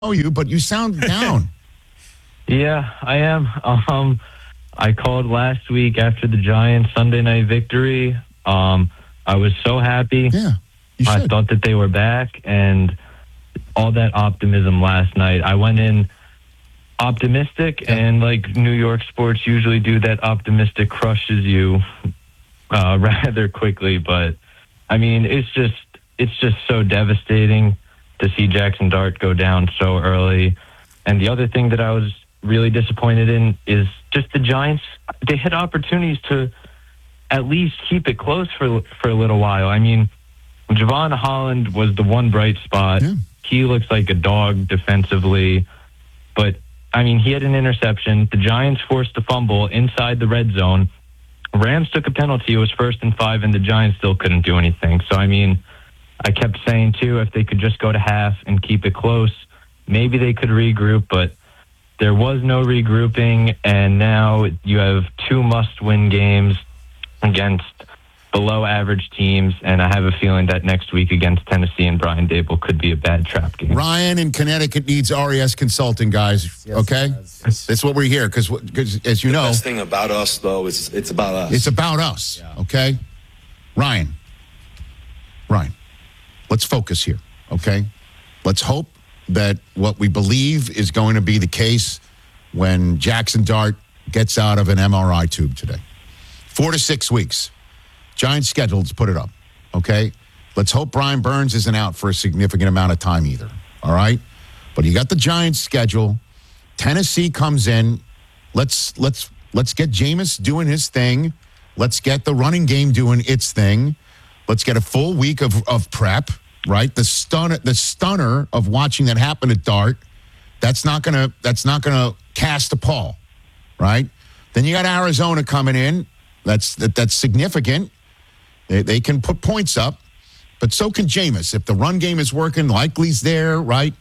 you, but you sound down. Yeah, I am. I called last week after the Giants Sunday night victory. I was so happy. Yeah, I thought that they were back, and all that optimism last night. I went in optimistic, and like New York sports usually do, that optimistic crushes you rather quickly. But I mean, it's just so devastating to see Jackson Dart go down so early. And the other thing that I was really disappointed in is just the Giants. They had opportunities to at least keep it close for a little while. I mean, Javon Holland was the one bright spot. Yeah. He looks like a dog defensively. But, I mean, he had an interception. The Giants forced a fumble inside the red zone. Rams took a penalty. It was 1st and 5, and the Giants still couldn't do anything. So, I mean, I kept saying, too, if they could just go to half and keep it close, maybe they could regroup, but there was no regrouping, and now you have 2 must-win games against below-average teams, and I have a feeling that next week against Tennessee and Brian Dable could be a bad trap game. Ryan in Connecticut needs RES Consulting, guys. Yes, okay? That's what we're here, because as you know... The best thing about us, though, is it's about us. It's about us, okay? Ryan, let's focus here, okay? Let's hope that what we believe is going to be the case when Jackson Dart gets out of an MRI tube today. 4 to 6 weeks. Giants scheduled to put it up, okay? Let's hope Brian Burns isn't out for a significant amount of time either, all right? But you got the Giants schedule. Tennessee comes in. Let's get Jameis doing his thing. Let's get the running game doing its thing. Let's get a full week of prep, right? The stunner of watching that happen at Dart. That's not gonna cast a pall, right? Then you got Arizona coming in. That's significant. They can put points up, but so can Jameis. If the run game is working, likely's there, right?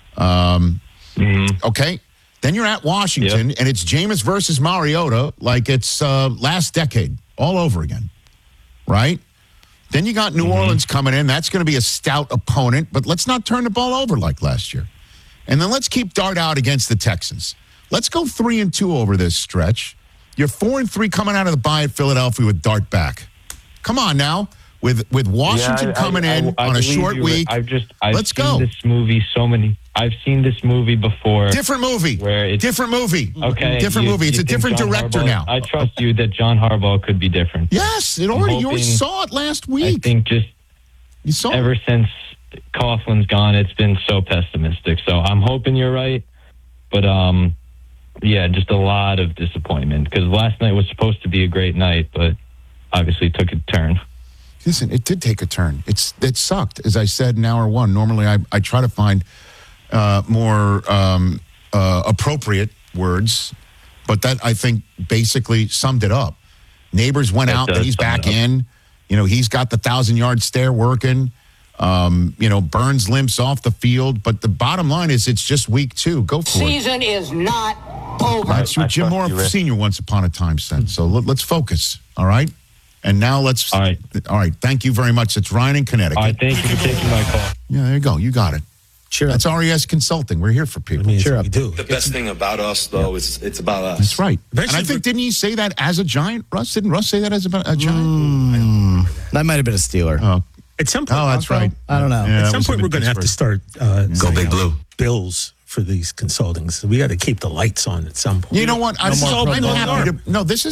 Okay. Then you're at Washington, and it's Jameis versus Mariota, like it's last decade all over again, right? Then you got New Orleans coming in. That's going to be a stout opponent, but let's not turn the ball over like last year. And then let's keep Dart out against the Texans. Let's go 3-2 over this stretch. You're 4-3 coming out of the bye at Philadelphia with Dart back. Come on now. With Washington coming in on a short week. I've let's seen go. This movie I've seen this movie before. Different movie. Different movie. Okay. Different movie. It's a different director now. I trust you that John Harbaugh could be different. Yes, you already saw it last week. I think ever since Coughlin's gone, it's been so pessimistic. So I'm hoping you're right. But just a lot of disappointment because last night was supposed to be a great night, but obviously took a turn. Listen, it did take a turn. It sucked, as I said in hour one. Normally, I try to find more appropriate words, but that, I think, basically summed it up. Neighbors went out, and he's back in. You know, he's got the 1,000-yard stare working. Burns limps off the field, but the bottom line is it's just week 2. Go for it. Season is not over. That's what Jim Moore Sr. once upon a time said. So let's focus, all right? And now let's... All right. Thank you very much. It's Ryan in Connecticut. All right, thank you for taking my call. Yeah, there you go. You got it. Cheer up. That's RES Consulting. We're here for people. Cheer up. The best thing about us, though, is it's about us. That's right. And I think, didn't he say that as a Giant, Russ? Didn't Russ say that as a Giant? That might have been a Steeler. Oh, At some point, that's right. I don't know. Yeah, At some point, we're going to have to start Go Big Blue. bills for these consultings. So we got to keep the lights on at some point. You know what? I'm happy to. No, this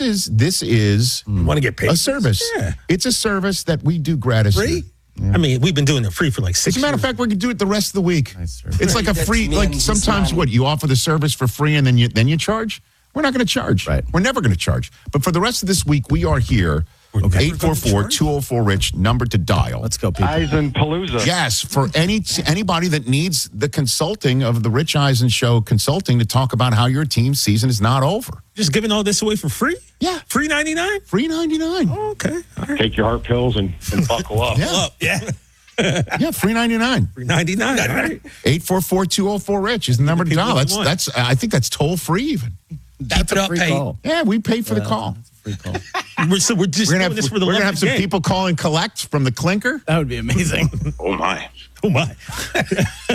is. Want to get paid? A service. Yeah. It's a service that we do gratis. Free? Yeah. I mean, we've been doing it free for like 6 years. As a matter of fact, we can do it the rest of the week. Nice It's like a free. Like sometimes, you offer the service for free and then you charge. We're not going to charge. Right. We're never going to charge. But for the rest of this week, we are here. 844-204-RICH, number to dial. Let's go, people. Eisen Palooza. Yes, for anybody that needs the consulting of the Rich Eisen Show Consulting to talk about how your team's season is not over. Just giving all this away for free? Yeah. Free 99? Free 99. Oh, okay. All right. Take your heart pills and buckle up. Yeah. Yeah, free 99. Free 99. All right. 844-204-RICH is the number to dial. That's I think that's toll free even. That's a free call. Yeah, we pay for the call. Free call. We're just doing this for the We're going to have some game. people call and collect from the clinker. That would be amazing. Oh, my. Oh, my.